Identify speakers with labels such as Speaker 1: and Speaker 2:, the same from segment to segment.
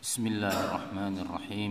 Speaker 1: Bismillahirrahmanirrahim.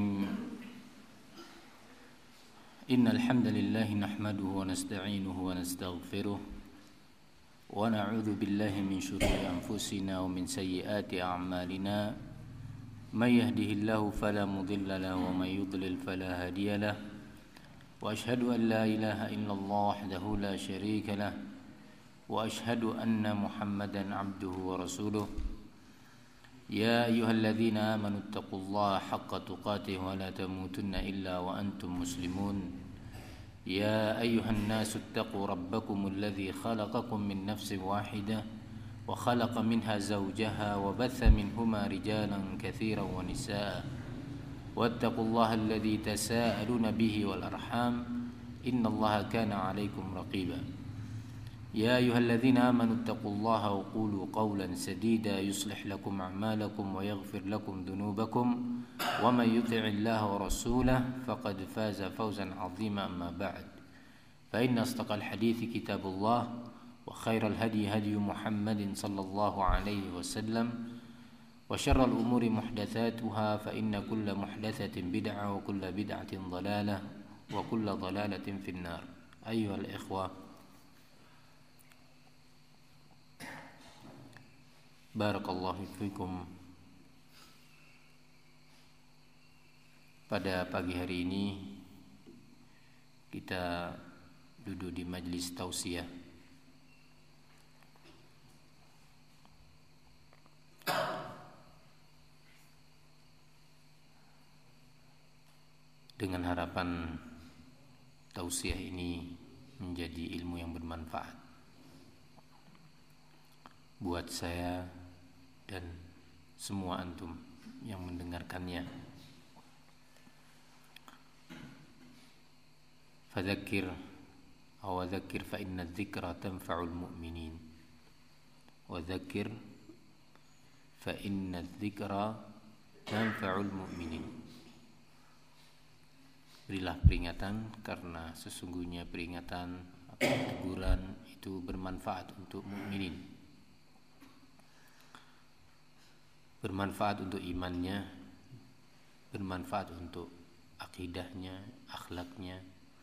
Speaker 1: Innal hamdalillah nahmaduhu wa nasta'inuhu wa nastaghfiruh wa na'udzu billahi min shururi anfusina wa min sayyiati a'malina. May yahdihillahu fala mudilla lahu wa may yudlil fala hadiya lahu. Wa ashhadu an la ilaha illallah wahdahu la syarika lahu wa ashhadu anna Muhammadan 'abduhu wa rasuluh. يا أيها الذين آمنوا اتقوا الله حق تقاته ولا تموتن إلا وأنتم مسلمون يا أيها الناس اتقوا ربكم الذي خلقكم من نفس واحدة وخلق منها زوجها وبث منهما رجالا كثيرا ونساء واتقوا الله الذي تساءلون به والأرحام إن الله كان عليكم رقيبا يا أيها الذين آمنوا اتقوا الله وقولوا قولا سديدا يصلح لكم أعمالكم ويغفر لكم ذنوبكم ومن يطع الله ورسوله فقد فاز فوزا عظيما. أما بعد فإن أصدق الحديث كتاب الله وخير الهدي هدي محمد صلى الله عليه وسلم وشر الأمور محدثاتها فإن كل محدثة بدعة وكل بدعة ضلالة وكل ضلالة في النار. أيها الإخوة، Barakallahu fikum. Pada pagi hari ini kita duduk di majlis tausiah dengan harapan tausiah ini menjadi ilmu yang bermanfaat buat saya dan semua antum yang mendengarkannya. Fadzakir aw dzakir fa inna dzikra tanfa'ul mu'minin. Wa dzakir fa inna dzikra tanfa'ul mu'minin. Berilah peringatan karena sesungguhnya peringatan atau teguran itu bermanfaat untuk mukminin. Bermanfaat untuk imannya, bermanfaat untuk akidahnya, akhlaknya.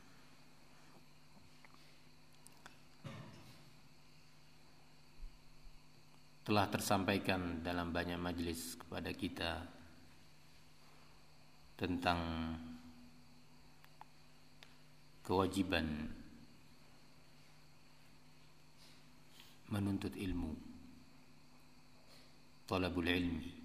Speaker 1: Telah tersampaikan dalam banyak majelis kepada kita tentang kewajiban menuntut ilmu, talabul ilmi.